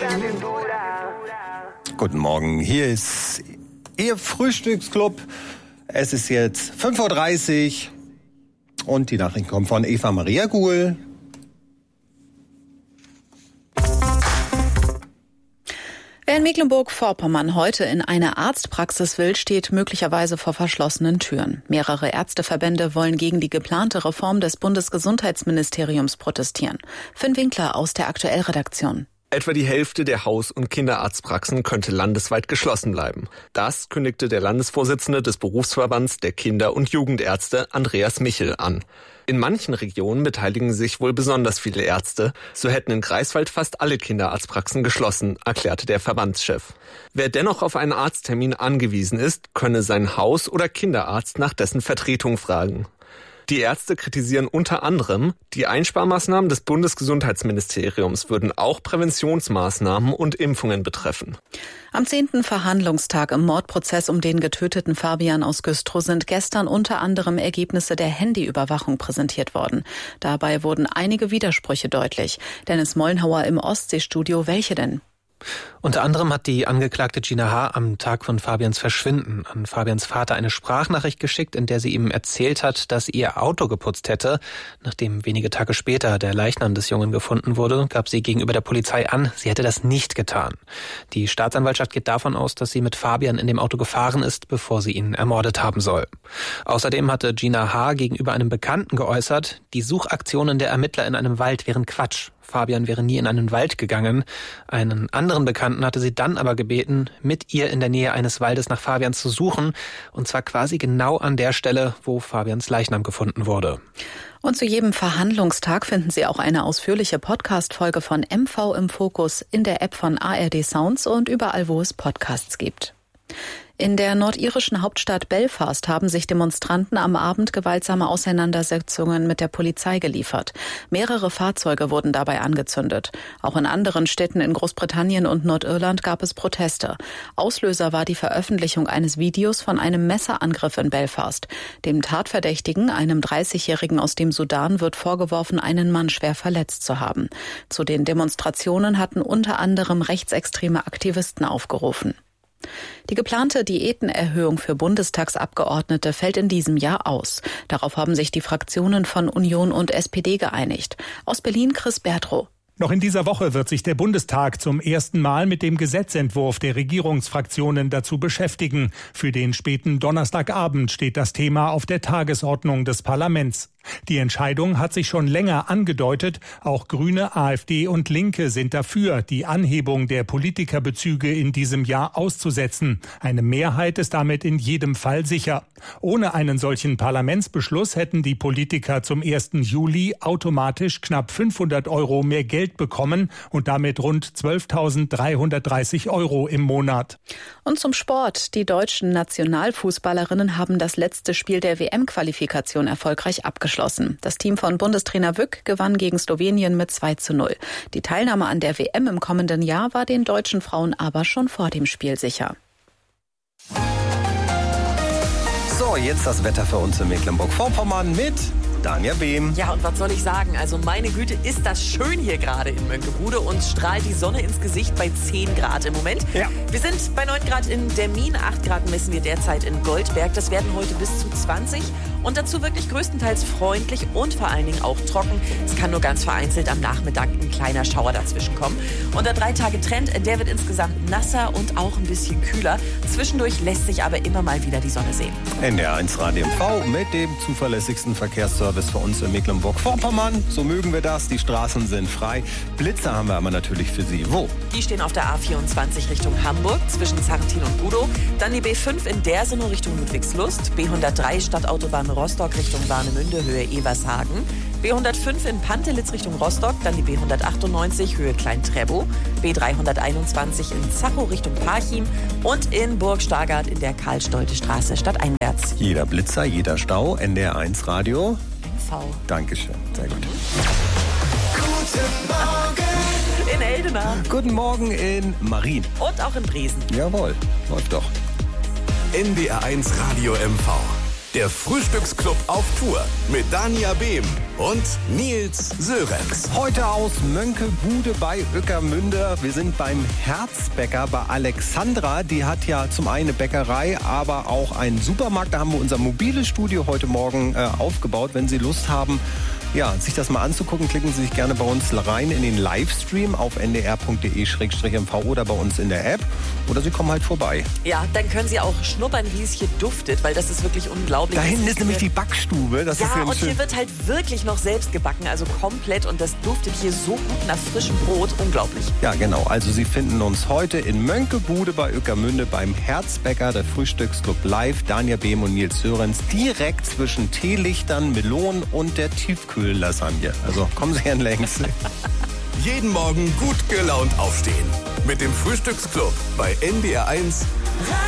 Guten Morgen, hier ist Ihr Frühstücksclub. Es ist jetzt 5:30 Uhr und die Nachrichten kommen von Eva Maria Guhl. Wer in Mecklenburg-Vorpommern heute in eine Arztpraxis will, steht möglicherweise vor verschlossenen Türen. Mehrere Ärzteverbände wollen gegen die geplante Reform des Bundesgesundheitsministeriums protestieren. Finn Winkler aus der Aktuell-Redaktion. Etwa die Hälfte der Haus- und Kinderarztpraxen könnte landesweit geschlossen bleiben. Das kündigte der Landesvorsitzende des Berufsverbands der Kinder- und Jugendärzte, Andreas Michel, an. In manchen Regionen beteiligen sich wohl besonders viele Ärzte. So hätten in Greifswald fast alle Kinderarztpraxen geschlossen, erklärte der Verbandschef. Wer dennoch auf einen Arzttermin angewiesen ist, könne seinen Haus- oder Kinderarzt nach dessen Vertretung fragen. Die Ärzte kritisieren unter anderem, die Einsparmaßnahmen des Bundesgesundheitsministeriums würden auch Präventionsmaßnahmen und Impfungen betreffen. Am 10. Verhandlungstag im Mordprozess um den getöteten Fabian aus Güstrow sind gestern unter anderem Ergebnisse der Handyüberwachung präsentiert worden. Dabei wurden einige Widersprüche deutlich. Dennis Mollenhauer im Ostseestudio, welche denn? Unter anderem hat die Angeklagte Gina H. am Tag von Fabians Verschwinden an Fabians Vater eine Sprachnachricht geschickt, in der sie ihm erzählt hat, dass ihr Auto geputzt hätte. Nachdem wenige Tage später der Leichnam des Jungen gefunden wurde, gab sie gegenüber der Polizei an, sie hätte das nicht getan. Die Staatsanwaltschaft geht davon aus, dass sie mit Fabian in dem Auto gefahren ist, bevor sie ihn ermordet haben soll. Außerdem hatte Gina H. gegenüber einem Bekannten geäußert, die Suchaktionen der Ermittler in einem Wald wären Quatsch. Fabian wäre nie in einen Wald gegangen. Einen anderen Bekannten hatte sie dann aber gebeten, mit ihr in der Nähe eines Waldes nach Fabian zu suchen. Und zwar quasi genau an der Stelle, wo Fabians Leichnam gefunden wurde. Und zu jedem Verhandlungstag finden Sie auch eine ausführliche Podcast-Folge von MV im Fokus in der App von ARD Sounds und überall, wo es Podcasts gibt. In der nordirischen Hauptstadt Belfast haben sich Demonstranten am Abend gewaltsame Auseinandersetzungen mit der Polizei geliefert. Mehrere Fahrzeuge wurden dabei angezündet. Auch in anderen Städten in Großbritannien und Nordirland gab es Proteste. Auslöser war die Veröffentlichung eines Videos von einem Messerangriff in Belfast. Dem Tatverdächtigen, einem 30-Jährigen aus dem Sudan, wird vorgeworfen, einen Mann schwer verletzt zu haben. Zu den Demonstrationen hatten unter anderem rechtsextreme Aktivisten aufgerufen. Die geplante Diätenerhöhung für Bundestagsabgeordnete fällt in diesem Jahr aus. Darauf haben sich die Fraktionen von Union und SPD geeinigt. Aus Berlin Chris Bertrow. Noch in dieser Woche wird sich der Bundestag zum ersten Mal mit dem Gesetzentwurf der Regierungsfraktionen dazu beschäftigen. Für den späten Donnerstagabend steht das Thema auf der Tagesordnung des Parlaments. Die Entscheidung hat sich schon länger angedeutet. Auch Grüne, AfD und Linke sind dafür, die Anhebung der Politikerbezüge in diesem Jahr auszusetzen. Eine Mehrheit ist damit in jedem Fall sicher. Ohne einen solchen Parlamentsbeschluss hätten die Politiker zum 1. Juli automatisch knapp 500 € mehr Geld bekommen und damit rund 12.330 € im Monat. Und zum Sport. Die deutschen Nationalfußballerinnen haben das letzte Spiel der WM-Qualifikation erfolgreich abgeschlossen. Das Team von Bundestrainer Wück gewann gegen Slowenien mit 2:0. Die Teilnahme an der WM im kommenden Jahr war den deutschen Frauen aber schon vor dem Spiel sicher. So, jetzt das Wetter für uns in Mecklenburg-Vorpommern mit Danja Behm. Ja, und was soll ich sagen? Also meine Güte, ist das schön hier gerade in Mönckebude. Uns strahlt die Sonne ins Gesicht bei 10 Grad im Moment. Ja. Wir sind bei 9 Grad in Dermin, 8 Grad messen wir derzeit in Goldberg. Das werden heute bis zu 20 und dazu wirklich größtenteils freundlich und vor allen Dingen auch trocken. Es kann nur ganz vereinzelt am Nachmittag ein kleiner Schauer dazwischen kommen. Und der 3-Tage-Trend, der wird insgesamt nasser und auch ein bisschen kühler. Zwischendurch lässt sich aber immer mal wieder die Sonne sehen. NDR1 Radio MV mit dem zuverlässigsten Verkehrsservice für uns in Mecklenburg-Vorpommern. So mögen wir das. Die Straßen sind frei. Blitzer haben wir aber natürlich für Sie. Wo? Die stehen auf der A24 Richtung Hamburg zwischen Zartin und Budow. Dann die B5 in Dersenow Richtung Ludwigslust. B103 Stadtautobahn Rostock Richtung Warnemünde Höhe Evershagen. B105 in Pantelitz Richtung Rostock, dann die B198 Höhe Klein-Trebow, B321 in Zachow Richtung Parchim und in Burg-Stargard in der Karl-Stolte-Straße stadteinwärts. Jeder Blitzer, jeder Stau, NDR1 Radio. MV. Dankeschön, sehr gut. Guten Morgen in Eldena. Guten Morgen in Marien. Und auch in Dresden. Jawohl, läuft doch. NDR1 Radio MV. Der Frühstücksclub auf Tour mit Dania Behm und Nils Sörensen. Heute aus Mönckebude bei Ueckermünde. Wir sind beim Herzbäcker bei Alexandra. Die hat ja zum einen eine Bäckerei, aber auch einen Supermarkt. Da haben wir unser mobiles Studio heute Morgen aufgebaut. Wenn Sie Lust haben, ja, sich das mal anzugucken, klicken Sie sich gerne bei uns rein in den Livestream auf ndr.de/mv oder bei uns in der App. Oder Sie kommen halt vorbei. Ja, dann können Sie auch schnuppern, wie es hier duftet, weil das ist wirklich unglaublich. Da hinten ist nämlich die Backstube. Das ist und hier wird halt wirklich noch selbst gebacken, also komplett. Und das duftet hier so gut nach frischem Brot. Unglaublich. Ja, genau. Also Sie finden uns heute in Mönckebude bei Ueckermünde beim Herzbäcker, der Frühstücksclub live. Dania Behm und Nils Sörensen direkt zwischen Teelichtern, Melonen und der Tiefkühllasagne. Also kommen Sie gern längs. Jeden Morgen gut gelaunt aufstehen. Mit dem Frühstücksclub bei NDR 1.